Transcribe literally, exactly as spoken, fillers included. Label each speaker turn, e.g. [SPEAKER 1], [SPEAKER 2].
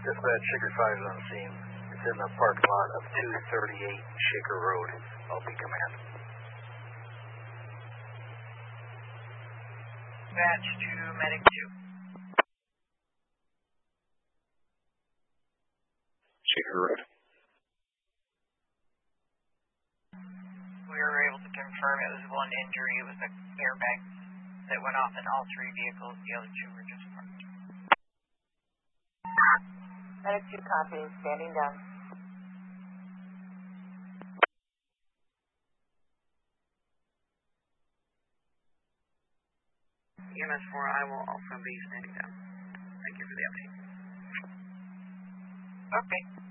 [SPEAKER 1] Dispatch, Shaker five is on scene. It's in the parking lot of two thirty-eight Shaker Road. I'll be command.
[SPEAKER 2] Dispatch to Medic two.
[SPEAKER 1] Shaker Road.
[SPEAKER 2] We were able to confirm it was one injury. It was an airbag that went off in all three vehicles. The other two were just parked.
[SPEAKER 3] Medic two copy, standing down.
[SPEAKER 2] E M S four, I will also be standing down. Thank you for the update.
[SPEAKER 3] Okay.